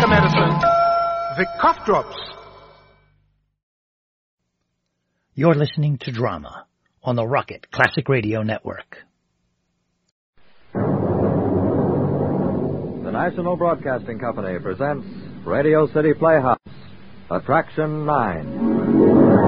a medicine, the cough drops. You're listening to Drama on the Rocket Classic Radio Network. The National Broadcasting Company presents Radio City Playhouse, Attraction 9.